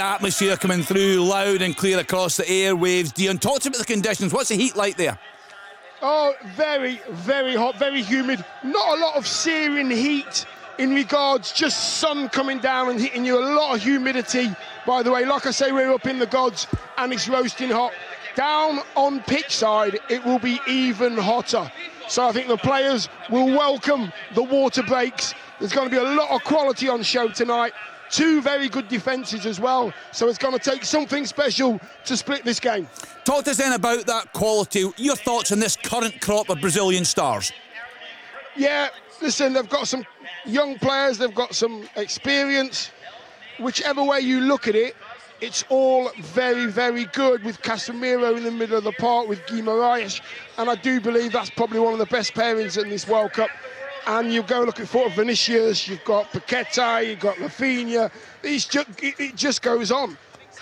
Atmosphere coming through loud and clear across the airwaves. Dion, talk to me about the conditions. What's the heat like there? Oh, very, very hot, very humid. Not a lot of searing heat in regards, just sun coming down and hitting you. A lot of humidity, by the way. Like I say, we're up in the gods and it's roasting hot. Down on pitch side, it will be even hotter. So I think the players will welcome the water breaks. There's going to be a lot of quality on show tonight. Two very good defences as well. So it's going to take something special to split this game. Talk to us then about that quality. Your thoughts on this current crop of Brazilian stars? Yeah, listen, they've got some young players, they've got some experience. Whichever way you look at it, it's all very, very good, with Casemiro in the middle of the park, with Guimarães, and I do believe that's probably one of the best pairings in this World Cup. And you go look at Vinicius, you've got Paqueta, you've got Rafinha. It just goes on.